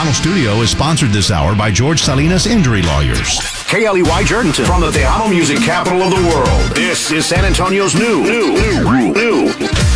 Tejano Studio is sponsored this hour by George Salinas Injury Lawyers. KLEY Jordanton from the Tejano music capital of the world. This is San Antonio's new